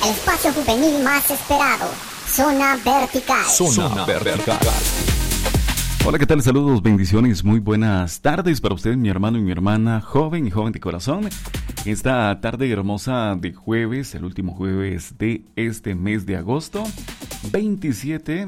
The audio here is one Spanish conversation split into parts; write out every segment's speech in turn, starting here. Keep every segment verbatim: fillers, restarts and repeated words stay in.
El espacio juvenil más esperado. Zona Vertical. Zona, Zona Vertical. Hola, ¿qué tal? Saludos, bendiciones, muy buenas tardes para usted, mi hermano y mi hermana, joven y joven de corazón. Esta tarde hermosa de jueves, el último jueves de este mes de agosto, veintisiete.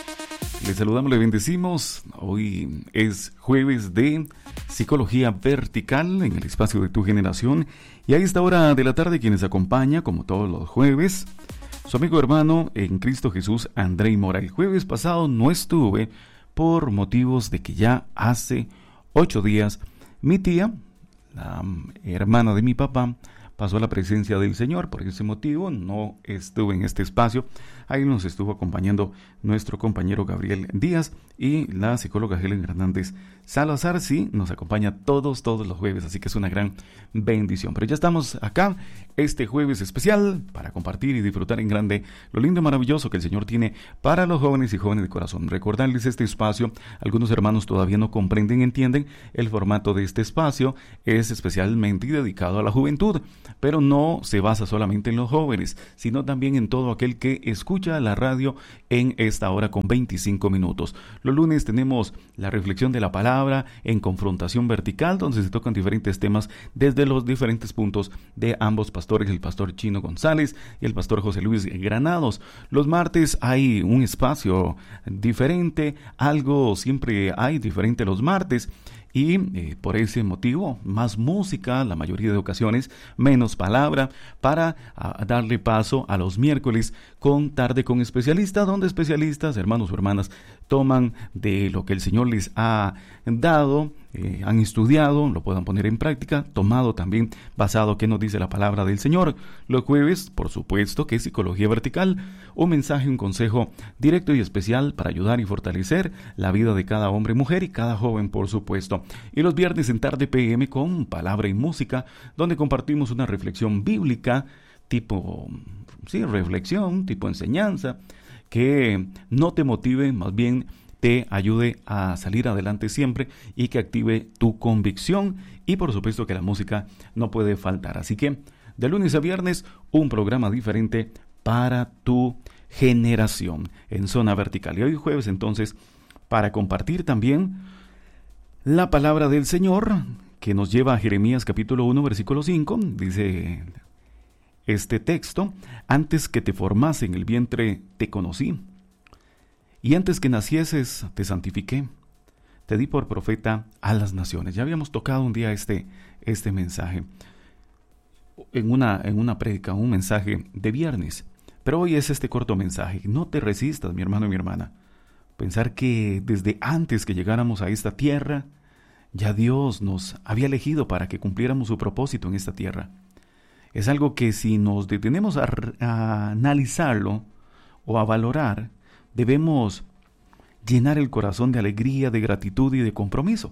Les saludamos, le bendecimos. Hoy es jueves de Psicología Vertical en el espacio de tu generación. Y a esta hora de la tarde, quienes acompaña, como todos los jueves, su amigo hermano en Cristo Jesús, Andrei Mora. El jueves pasado no estuve por motivos de que ya hace ocho días mi tía, la hermana de mi papá, pasó a la presencia del Señor. Por ese motivo no estuve en este espacio. Ahí nos estuvo acompañando nuestro compañero Gabriel Díaz y la psicóloga Helen Hernández Salazar. Sí, nos acompaña todos, todos los jueves, así que es una gran bendición. Pero ya estamos acá, este jueves especial, para compartir y disfrutar en grande lo lindo y maravilloso que el Señor tiene para los jóvenes y jóvenes de corazón. Recordarles este espacio, algunos hermanos todavía no comprenden, entienden, el formato de este espacio es especialmente dedicado a la juventud, pero no se basa solamente en los jóvenes, sino también en todo aquel que escucha la radio en esta hora con veinticinco minutos. Los lunes tenemos la reflexión de la palabra en confrontación vertical, donde se tocan diferentes temas desde los diferentes puntos de ambos pastores, el pastor Chino González y el pastor José Luis Granados. Los martes hay un espacio diferente, algo siempre hay diferente los martes. Y eh, por ese motivo, más música, la mayoría de ocasiones, menos palabra, para a, darle paso a los miércoles con Tarde con Especialistas, donde especialistas, hermanos o hermanas, toman de lo que el Señor les ha dado, eh, han estudiado, lo puedan poner en práctica, tomado también basado en qué nos dice la palabra del Señor. Los jueves, por supuesto, que es Psicología Vertical, un mensaje, un consejo directo y especial para ayudar y fortalecer la vida de cada hombre, mujer y cada joven, por supuesto. Y los viernes en Tarde P M con Palabra y Música, donde compartimos una reflexión bíblica, tipo, sí, reflexión, tipo enseñanza, que no te motive, más bien te ayude a salir adelante siempre y que active tu convicción. Y por supuesto que la música no puede faltar. Así que de lunes a viernes, un programa diferente para tu generación en Zona Vertical. Y hoy jueves entonces, para compartir también la palabra del Señor, que nos lleva a Jeremías capítulo uno, versículo cinco, dice este texto: antes que te formase en el vientre te conocí, y antes que nacieses te santifiqué, te di por profeta a las naciones. Ya habíamos tocado un día este, este mensaje, en una, en una prédica, un mensaje de viernes, pero hoy es este corto mensaje. No te resistas, mi hermano y mi hermana, pensar que desde antes que llegáramos a esta tierra, ya Dios nos había elegido para que cumpliéramos su propósito en esta tierra. Es algo que si nos detenemos a, a analizarlo o a valorar, debemos llenar el corazón de alegría, de gratitud y de compromiso.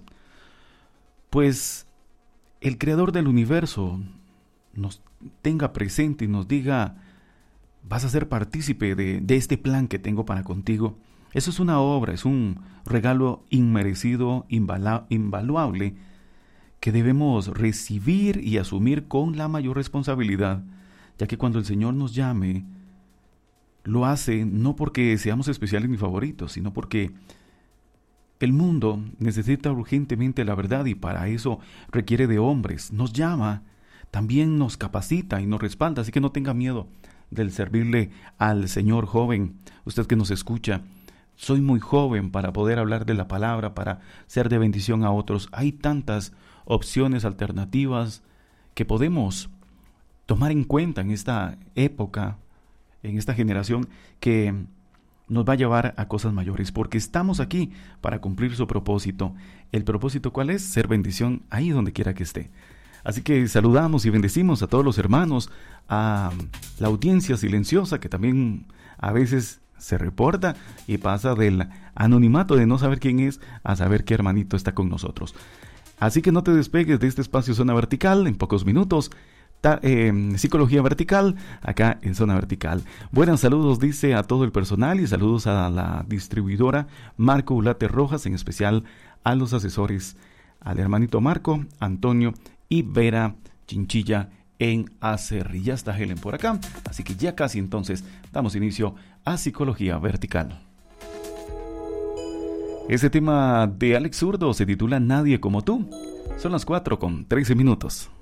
Pues el Creador del universo nos tenga presente y nos diga: vas a ser partícipe de, de este plan que tengo para contigo. Eso es una obra, es un regalo inmerecido, invala, invaluable, que debemos recibir y asumir con la mayor responsabilidad, ya que cuando el Señor nos llame, lo hace no porque seamos especiales ni favoritos, sino porque el mundo necesita urgentemente la verdad y para eso requiere de hombres. Nos llama, también nos capacita y nos respalda, así que no tenga miedo del servirle al Señor, joven, usted que nos escucha. Soy muy joven para poder hablar de la palabra, para ser de bendición a otros. Hay tantas opciones alternativas que podemos tomar en cuenta en esta época, en esta generación, que nos va a llevar a cosas mayores, porque estamos aquí para cumplir su propósito. ¿El propósito cuál es? Ser bendición ahí donde quiera que esté. Así que saludamos y bendecimos a todos los hermanos, a la audiencia silenciosa que también a veces se reporta y pasa del anonimato de no saber quién es a saber qué hermanito está con nosotros. Así que no te despegues de este espacio Zona Vertical. En pocos minutos, ta, eh, Psicología Vertical, acá en Zona Vertical. Buenos saludos, dice, a todo el personal, y saludos a la distribuidora Marco Ulate Rojas, en especial a los asesores, al hermanito Marco, Antonio y Vera Chinchilla en hacer. Y ya está Helen por acá, así que ya casi entonces damos inicio a Psicología Vertical. Ese tema de Alex Zurdo se titula Nadie como tú. Son las cuatro con trece minutos.